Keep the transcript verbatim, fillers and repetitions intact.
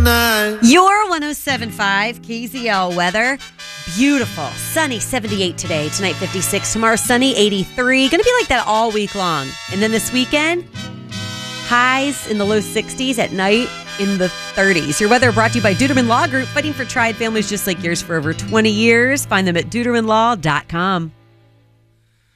night. Your one oh seven point five K Z L weather. Beautiful. Sunny, seventy-eight today. Tonight, fifty-six. Tomorrow, sunny, eighty-three. Going to be like that all week long. And then this weekend, highs in the low sixties, at night in the thirties. Your weather brought to you by Duderman Law Group, fighting for triad families just like yours for over twenty years. Find them at duderman law dot com.